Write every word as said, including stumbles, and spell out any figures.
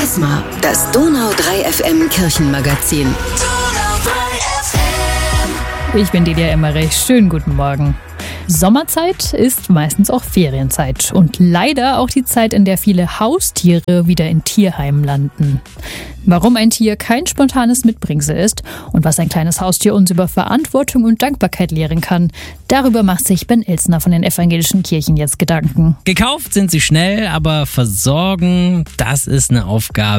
Charisma, das Donau drei F M Kirchenmagazin. Ich bin Delia Emmerich. Schönen guten Morgen. Sommerzeit ist meistens auch Ferienzeit und leider auch die Zeit, in der viele Haustiere wieder in Tierheimen landen. Warum ein Tier kein spontanes Mitbringsel ist und was ein kleines Haustier uns über Verantwortung und Dankbarkeit lehren kann, darüber macht sich Ben Ilsner von den evangelischen Kirchen jetzt Gedanken. Gekauft sind sie schnell, aber versorgen, das ist eine Aufgabe,